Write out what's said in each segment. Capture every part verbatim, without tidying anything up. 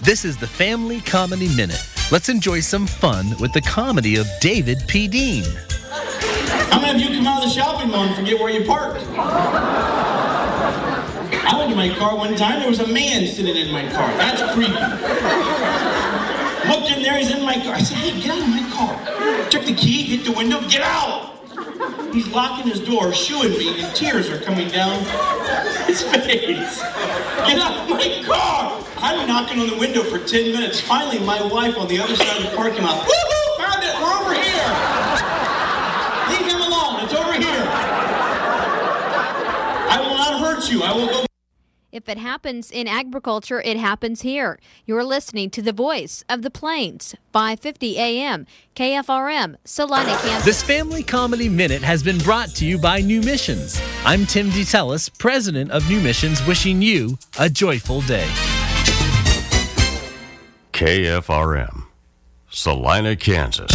This is the Family Comedy Minute. Let's enjoy some fun with the comedy of David P. Dean. How many of you come out of the shopping mall and forget where you parked? I went to my car one time, there was a man sitting in my car. That's creepy. Looked in there, he's in my car. I said, hey, get out of my car. Took the key, hit the window, get out! He's locking his door, shooing me, and tears are coming down his face. Get out of my car! I'm knocking on the window for ten minutes. Finally, my wife on the other side of the parking lot, woohoo, found it, we're over here! Leave him alone, it's over here. I will not hurt you, I will go. If it happens in agriculture, it happens here. You're listening to the voice of the Plains, five fifty A M, K F R M, Salina, Kansas. This Family Comedy Minute has been brought to you by New Missions. I'm Tim DeTellis, president of New Missions, wishing you a joyful day. K F R M, Salina, Kansas.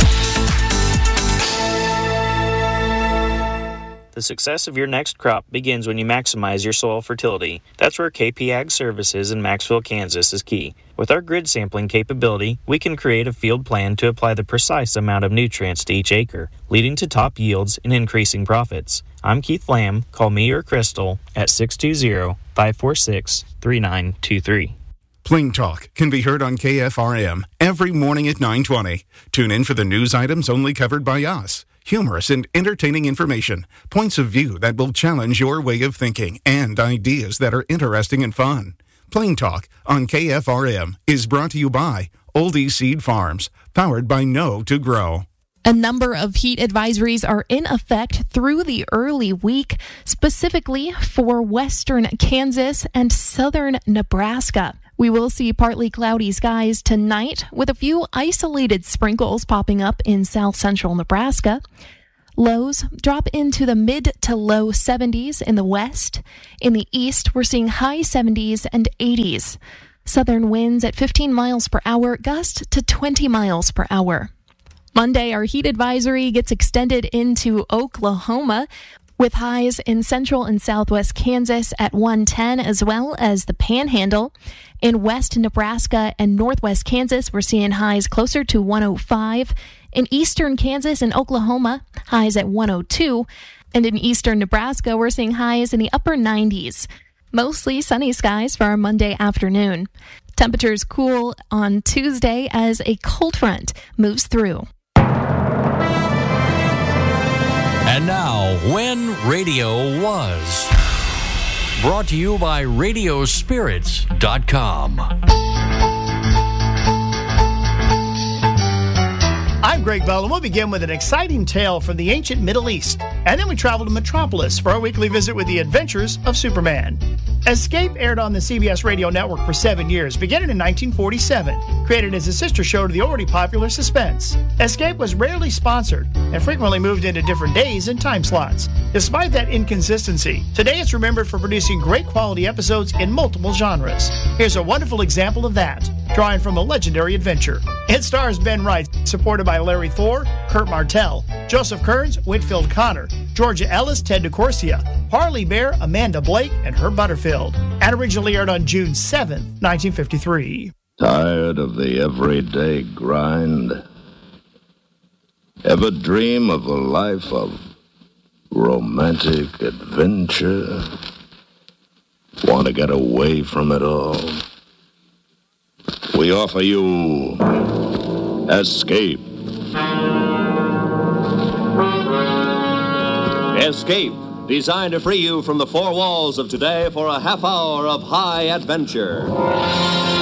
The success of your next crop begins when you maximize your soil fertility. That's where K P Ag Services in Maxville, Kansas is key. With our grid sampling capability, we can create a field plan to apply the precise amount of nutrients to each acre, leading to top yields and increasing profits. I'm Keith Lamb. Call me or Crystal at six two zero, five four six, three nine two three. Plain Talk can be heard on K F R M every morning at nine twenty. Tune in for the news items only covered by us. Humorous and entertaining information, points of view that will challenge your way of thinking, and ideas that are interesting and fun. Plain Talk on K F R M is brought to you by Oldie Seed Farms, powered by Know to Grow. A number of heat advisories are in effect through the early week, specifically for western Kansas and southern Nebraska. We will see partly cloudy skies tonight with a few isolated sprinkles popping up in south central Nebraska. Lows drop into the mid to low seventies in the west. In the east, we're seeing high seventies and eighties. Southern winds at fifteen miles per hour, gust to twenty miles per hour. Monday, our heat advisory gets extended into Oklahoma, with highs in central and southwest Kansas at one ten, as well as the Panhandle. In west Nebraska and northwest Kansas, we're seeing highs closer to one oh five. In eastern Kansas and Oklahoma, highs at one oh two. And in eastern Nebraska, we're seeing highs in the upper nineties. Mostly sunny skies for our Monday afternoon. Temperatures cool on Tuesday as a cold front moves through. And now, When Radio Was. Brought to you by radio spirits dot com. I'm Greg Bell, and we'll begin with an exciting tale from the ancient Middle East. And then we travel to Metropolis for our weekly visit with the adventures of Superman. Escape aired on the C B S radio network for seven years, beginning in nineteen forty-seven, created as a sister show to the already popular Suspense. Escape was rarely sponsored and frequently moved into different days and time slots. Despite that inconsistency, today it's remembered for producing great quality episodes in multiple genres. Here's a wonderful example of that, drawing from a legendary adventure. It stars Ben Wright, supported by Larry Thor, Kurt Martell, Joseph Kearns, Whitfield Connor, Georgia Ellis, Ted DeCorsia, Harley Bear, Amanda Blake, and Herb Butterfield. And originally aired on June seventh, nineteen fifty-three. Tired of the everyday grind? Ever dream of a life of romantic adventure? Want to get away from it all? We offer you Escape. Escape, designed to free you from the four walls of today for a half hour of high adventure.